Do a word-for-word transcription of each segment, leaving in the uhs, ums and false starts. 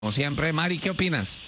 Como siempre, Mari, ¿qué opinas?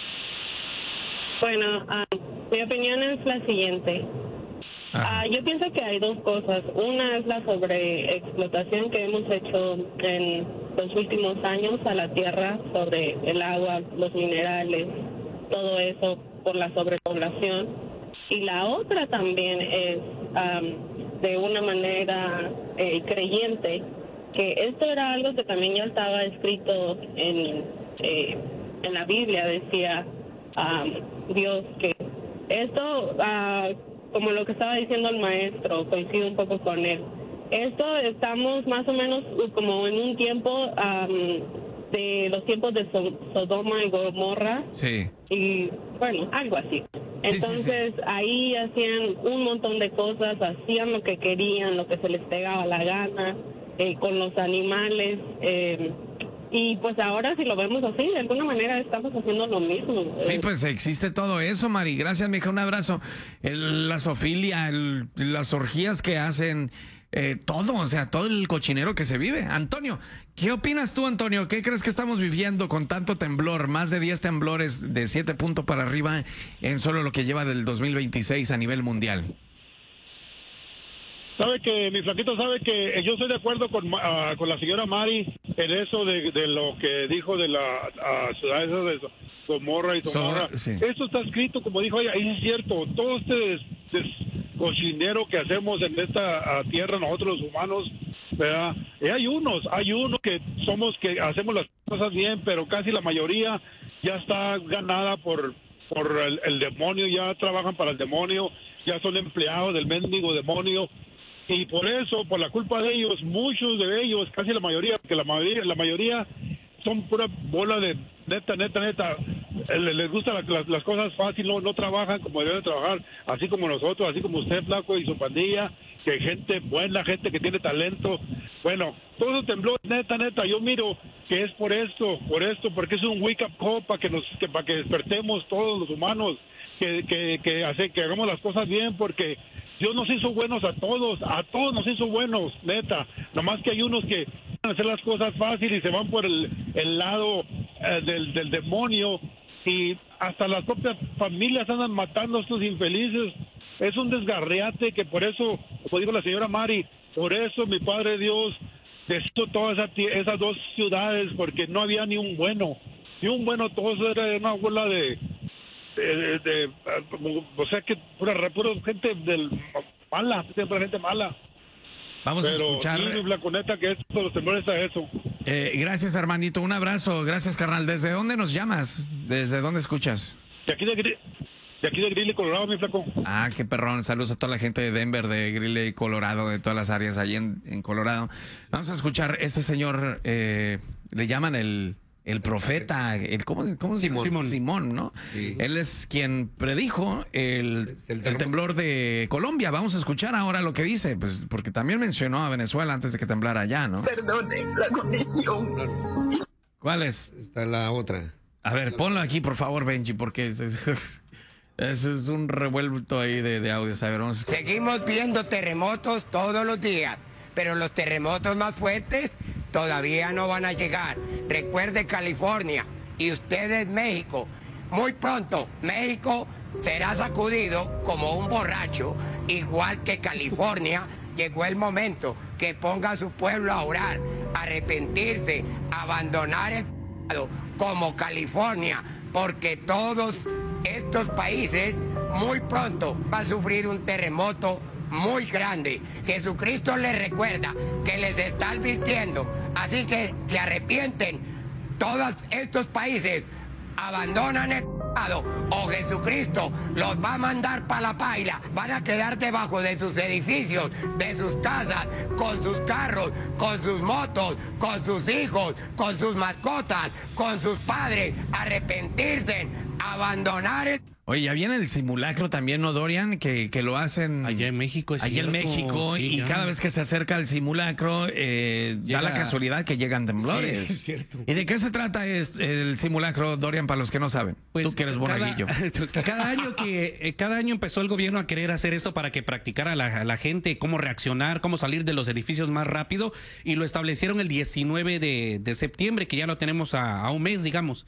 Bueno, uh, mi opinión es la siguiente. Uh, yo pienso que hay dos cosas. Una es la sobreexplotación que hemos hecho en los últimos años a la tierra sobre el agua, los minerales, todo eso por la sobrepoblación. Y la otra también es um, de una manera eh, creyente, que esto era algo que también ya estaba escrito en, eh, en la Biblia. Decía um, Dios que esto, uh, como lo que estaba diciendo el maestro, coincido un poco con él. Esto estamos más o menos como en un tiempo um, de los tiempos de so Sodoma y Gomorra. Sí. Y bueno, algo así. Entonces, sí, sí, sí. Ahí hacían un montón de cosas, hacían lo que querían, lo que se les pegaba la gana, eh, con los animales. Eh, y pues ahora, si lo vemos así, de alguna manera estamos haciendo lo mismo. Sí, pues existe todo eso, Mari. Gracias, mija, un abrazo. El, la zoofilia, el, las orgías que hacen, eh, todo, o sea, todo el cochinero que se vive. Antonio, ¿qué opinas tú, Antonio? ¿Qué crees que estamos viviendo con tanto temblor? Más de diez temblores de siete puntos para arriba en solo lo que lleva del dos mil veintiséis a nivel mundial. Sabe que, mi flaquito, sabe que yo estoy de acuerdo con, uh, con la señora Mari en eso de, de lo que dijo de la uh, ciudad esa de Gomorra y Sodoma. So, sí. Eso está escrito, como dijo ella, y es cierto, todo este des, des cochinero que hacemos en esta uh, tierra nosotros los humanos, ¿verdad? Y hay unos, hay unos que somos, que hacemos las cosas bien, pero casi la mayoría ya está ganada por, por el, el demonio, ya trabajan para el demonio, ya son empleados del mendigo demonio. Y por eso, por la culpa de ellos, muchos de ellos, casi la mayoría, porque la mayoría, la mayoría son pura bola de neta, neta, neta, les, les gustan las, las, las cosas fáciles, no, no trabajan como deben trabajar, así como nosotros, así como usted, flaco, y su pandilla, que hay gente buena, gente que tiene talento. Bueno, todo eso tembló, neta, neta, yo miro que es por esto, por esto, porque es un wake up call para que nos, que, para que despertemos todos los humanos, que, que, que, hace, que hagamos las cosas bien, porque Dios nos hizo buenos a todos, a todos nos hizo buenos, neta. Nomás que hay unos que van a hacer las cosas fáciles y se van por el, el lado eh, del, del demonio, y hasta las propias familias andan matando a estos infelices. Es un desgarriate que por eso, como dijo la señora Mari, por eso mi Padre Dios deshizo todas esas, esas dos ciudades, porque no había ni un bueno, ni un bueno, todo eso era una bola de... De, de, de, o sea que pura, pura gente del mala, siempre gente mala. Vamos Pero, a escuchar. Sí, la coneta que es los temblores a eso. Eh, gracias, hermanito, un abrazo, gracias, carnal. ¿Desde dónde nos llamas? ¿Desde dónde escuchas? De aquí de, de aquí de Greeley, Colorado, mi flaco. Ah, qué perrón. Saludos a toda la gente de Denver, de Greeley, Colorado, de todas las áreas ahí en, en Colorado. Vamos a escuchar este señor, eh, le llaman el El profeta, el, ¿cómo, cómo Simón. Simón, Simón, ¿no? Sí. Él es quien predijo el, el, el temblor de Colombia. Vamos a escuchar ahora lo que dice, pues porque también mencionó a Venezuela antes de que temblara allá, ¿no? Perdone la condición. No, no. ¿Cuál es? Está la otra. A ver, ponlo aquí, por favor, Benji, porque es, es, es, es un revuelto ahí de, de audios. A ver, vamos a... Seguimos viendo terremotos todos los días, pero los terremotos más fuertes todavía no van a llegar. Recuerde California y ustedes México. Muy pronto México será sacudido como un borracho, igual que California. Llegó el momento que ponga a su pueblo a orar, arrepentirse, abandonar el pecado como California, porque todos estos países muy pronto van a sufrir un terremoto muy grande. Jesucristo les recuerda que les está advirtiendo, así que se arrepienten todos estos países, abandonan el pecado, o Jesucristo los va a mandar para la paila. Van a quedar debajo de sus edificios, de sus casas, con sus carros, con sus motos, con sus hijos, con sus mascotas, con sus padres. Arrepentirse, abandonar el... Oye, ya viene el simulacro también, ¿no, Dorian? Que, que lo hacen... Allá en México, es Allá en cierto, México, sí, y ya. cada vez que se acerca el simulacro, eh, Llega... da la casualidad que llegan temblores. Sí, es cierto. ¿Y de qué se trata es, el simulacro, Dorian, para los que no saben? Pues, Tú que eres cada, monaguillo. Cada año que eh, cada año empezó el gobierno a querer hacer esto para que practicara la, la gente cómo reaccionar, cómo salir de los edificios más rápido, y lo establecieron el diecinueve de septiembre, que ya lo tenemos a, a un mes, digamos.